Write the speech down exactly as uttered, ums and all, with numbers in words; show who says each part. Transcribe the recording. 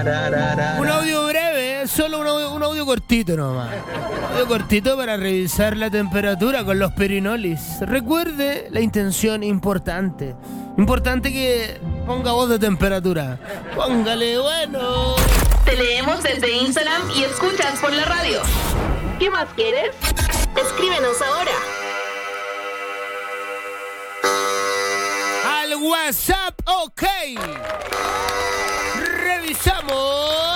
Speaker 1: Un audio breve, solo un audio, un audio cortito nomás. Un audio cortito para revisar la temperatura con los perinolis. Recuerde la intención importante. Importante que ponga voz de temperatura. Póngale, bueno.
Speaker 2: Te leemos desde Instagram y escuchas por la radio. ¿Qué más quieres? Escríbenos ahora.
Speaker 1: Al WhatsApp, ok. Revisamos.